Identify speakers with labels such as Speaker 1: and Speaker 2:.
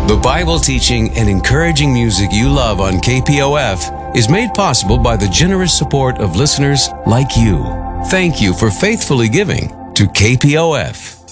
Speaker 1: The Bible teaching and encouraging music you love on KPOF is made possible by the generous support of listeners like you. Thank you for faithfully giving to KPOF.